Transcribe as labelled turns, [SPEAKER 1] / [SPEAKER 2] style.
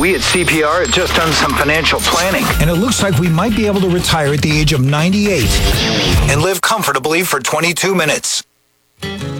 [SPEAKER 1] We at CPR had just done some financial planning.
[SPEAKER 2] And it looks like we might be able to retire at the age of 98 and live comfortably for 22 minutes.